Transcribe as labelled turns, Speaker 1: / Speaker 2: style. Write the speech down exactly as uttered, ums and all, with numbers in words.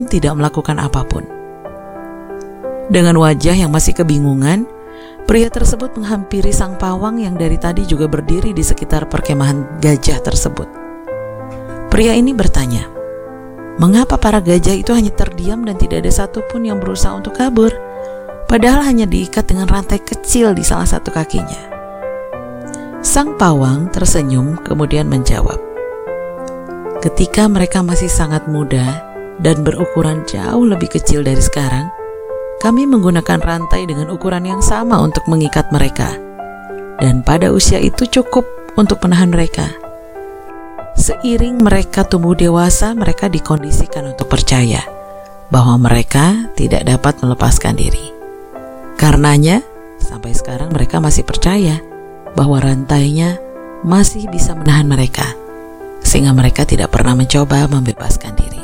Speaker 1: tidak melakukan apapun. Dengan wajah yang masih kebingungan, pria tersebut menghampiri sang pawang yang dari tadi juga berdiri di sekitar perkemahan gajah tersebut. Pria ini bertanya, mengapa para gajah itu hanya terdiam dan tidak ada satupun yang berusaha untuk kabur, padahal hanya diikat dengan rantai kecil di salah satu kakinya. Sang pawang tersenyum kemudian menjawab, ketika mereka masih sangat muda dan berukuran jauh lebih kecil dari sekarang, kami menggunakan rantai dengan ukuran yang sama untuk mengikat mereka, dan pada usia itu cukup untuk menahan mereka. Seiring mereka tumbuh dewasa, mereka dikondisikan untuk percaya bahwa mereka tidak dapat melepaskan diri. Karenanya, sampai sekarang mereka masih percaya bahwa rantainya masih bisa menahan mereka, sehingga mereka tidak pernah mencoba membebaskan diri.